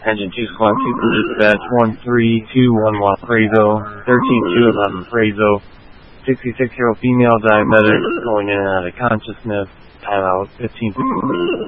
Engine 2 Squad 2 for dispatch 13211 Frazo, 13211 Frazo, 66-year-old female diabetic, going in and out of consciousness, timeout 15.